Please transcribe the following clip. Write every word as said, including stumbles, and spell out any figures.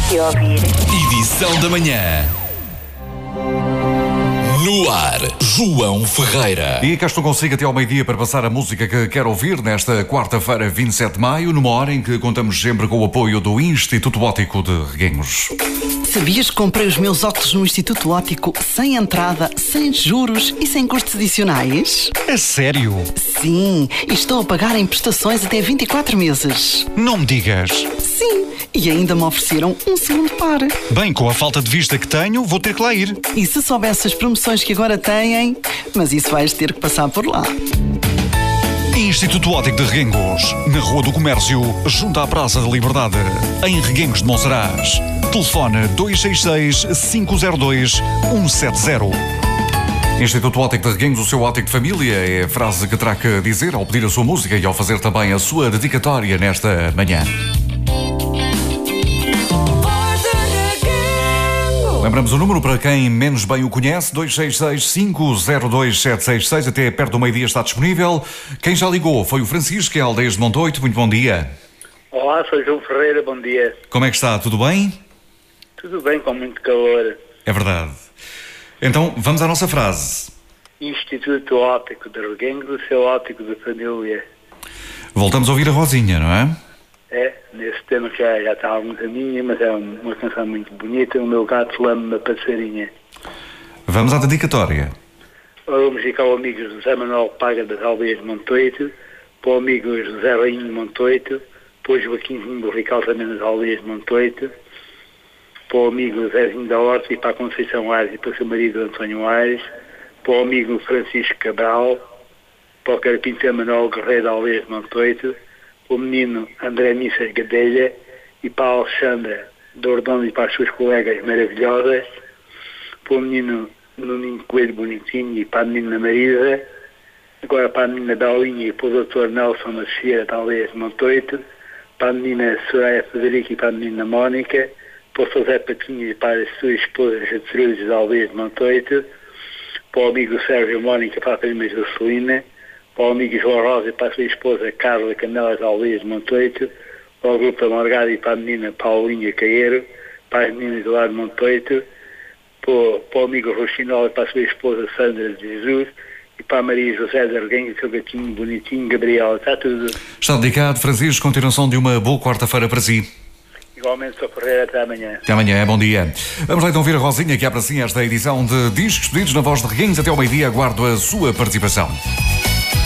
de ouvir. Edição da manhã. No ar, João Ferreira. E cá estou consigo até ao meio-dia para passar a música que quero ouvir nesta quarta-feira, vinte e sete de maio, numa hora em que contamos sempre com o apoio do Instituto Óptico de Reguengos. Sabias que comprei os meus óculos no Instituto Óptico sem entrada, sem juros e sem custos adicionais? É sério? Sim, e estou a pagar em prestações até vinte e quatro meses. Não me digas. Sim, e ainda me ofereceram um segundo par. Bem, com a falta de vista que tenho, vou ter que lá ir. E se soubesse as promoções que agora têm, mas isso vais ter que passar por lá. Instituto Óptico de Reguengos, na Rua do Comércio, junto à Praça da Liberdade, em Reguengos de Monsaraz. Telefone dois seis seis, cinco zero dois, um sete zero. Instituto Óptico de Reguengos, o seu óptico de família, é a frase que terá que dizer ao pedir a sua música e ao fazer também a sua dedicatória nesta manhã. Lembramos o número para quem menos bem o conhece, dois seis seis, cinco zero dois, sete seis seis, até perto do meio-dia está disponível. Quem já ligou foi o Francisco, que é Aldeias de Montoito. Muito bom dia. Olá, sou João Ferreira, bom dia. Como é que está? Tudo bem? Tudo bem, com muito calor. É verdade. Então, vamos à nossa frase. Instituto Óptico de Reguengos, o seu óptico de família. Voltamos a ouvir a Rosinha, não é? É, nesse tema que já, já está há alguns aninhos, mas é uma canção muito bonita. O meu gato lama uma passarinha. Vamos à dedicatória. Para o musical amigo José Manuel Paga das Aldeias de Montoito, para o amigo José Rainho de Montoito, para o Joaquimzinho Borrical também das Aldeias de Montoito, para o amigo Zezinho da Horta e para a Conceição Aires e para o seu marido António Aires, para o amigo Francisco Cabral, para o carpinteiro Manuel Guerreiro da Aldeias de Montoito, para o menino André Missas Gadelha e para a Alexandra Dordondo e para as suas colegas maravilhosas, para o menino Nuninho Coelho Bonitinho e para a menina Marisa, agora para a menina Daulinha e para o doutor Nelson Maceira da Aldeias de Montoito, para a menina Soraya Federico e para a menina Mónica, para o José Patinho e para a sua esposa Gertrudes da Aldeias de Montoito, para o amigo Sérgio Mónica e para a prima Jocelina, para o amigo João Rosa e para a sua esposa Carla Canelas da Aldeias de Montoito, para o grupo da Morgada e para a menina Paulinha Caeiro, para as meninas do lado de Montoito, para, para o amigo Rochinol e para a sua esposa Sandra de Jesus, e para a Maria José de Arguenho e seu gatinho bonitinho Gabriel. Está tudo. Está dedicado, Francisco. Continuação de uma boa quarta-feira para si. Igualmente, sou Ferreira. Até amanhã. Até amanhã, bom dia. Vamos lá então ouvir a Rosinha, que abre assim esta edição de Discos Pedidos na Voz de Reguengos. Até ao meio-dia, aguardo a sua participação.